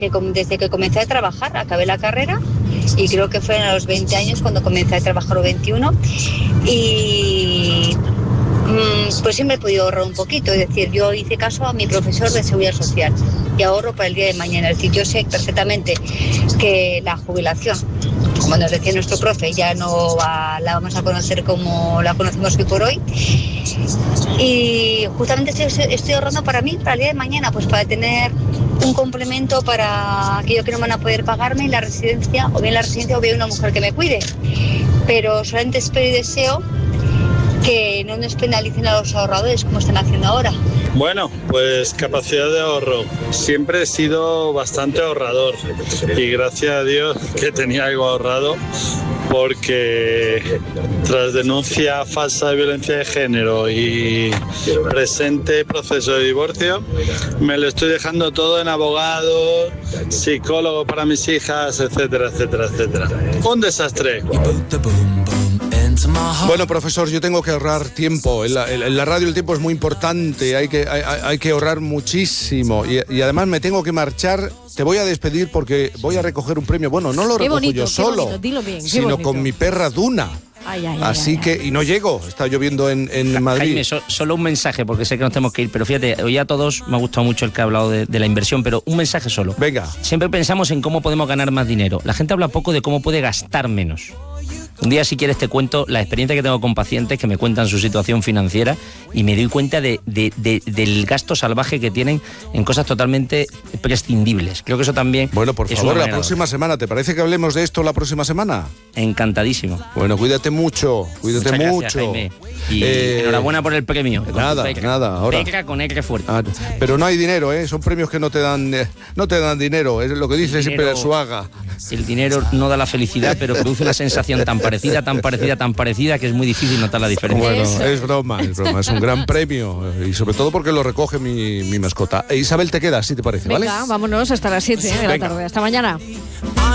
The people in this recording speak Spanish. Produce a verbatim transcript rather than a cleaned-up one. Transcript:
que desde que comencé a trabajar, acabé la carrera y creo que fue a los veinte años cuando comencé a trabajar, o veintiuno, y pues siempre he podido ahorrar un poquito. Es decir, yo hice caso a mi profesor de seguridad social y ahorro para el día de mañana. Es decir, yo sé perfectamente que la jubilación, como nos decía nuestro profe, ya no va, la vamos a conocer como la conocemos hoy por hoy, y justamente estoy, estoy ahorrando para mí, para el día de mañana, pues para tener un complemento para aquello que no van a poder pagarme en la residencia, o bien la residencia o bien una mujer que me cuide. Pero solamente espero y deseo que no nos penalicen a los ahorradores como están haciendo ahora. Bueno, pues capacidad de ahorro. Siempre he sido bastante ahorrador y gracias a Dios que tenía algo ahorrado, porque tras denuncia falsa de violencia de género y presente proceso de divorcio, me lo estoy dejando todo en abogado, psicólogo para mis hijas, etcétera, etcétera, etcétera. Un desastre. Bueno, profesor, yo tengo que ahorrar tiempo. En la, en la radio el tiempo es muy importante, hay que, hay, hay que ahorrar muchísimo. Y, y además me tengo que marchar. Te voy a despedir porque voy a recoger un premio. Bueno, no lo qué recojo bonito, yo solo, bonito, dilo bien, sino bonito. con mi perra Duna. Ay, ay, Así ay, que, ay. y no llego, está lloviendo en, en Madrid. Jaime, so, solo un mensaje, porque sé que nos tenemos que ir, pero fíjate, hoy a todos me ha gustado mucho el que ha hablado de, de la inversión, pero un mensaje solo. Venga. Siempre pensamos en cómo podemos ganar más dinero. La gente habla poco de cómo puede gastar menos. Un día, si quieres, te cuento la experiencia que tengo con pacientes que me cuentan su situación financiera y me doy cuenta de, de, de, del gasto salvaje que tienen en cosas totalmente prescindibles. Creo que eso también. Bueno, por es favor, una la próxima semana, ¿te parece que hablemos de esto la próxima semana? Encantadísimo. Bueno, cuídate mucho, cuídate Muchas mucho. gracias, Jaime. Y Eh, enhorabuena por el premio. Con Nada, tu Pecra. nada, ahora. Pecra con R fuerte. Ah, pero no hay dinero, ¿eh? Son premios que no te dan, eh, no te dan dinero, es lo que dice El siempre dinero- Arzuaga. El dinero no da la felicidad, pero produce una sensación tan parecida, tan parecida, tan parecida, que es muy difícil notar la diferencia. Bueno, Eso. es broma, es broma, es un gran premio eh, y sobre todo porque lo recoge mi, mi mascota. Eh, Isabel, te quedas, si te parece, ¿vale? Venga, vámonos hasta las siete de la Venga. tarde. Hasta mañana.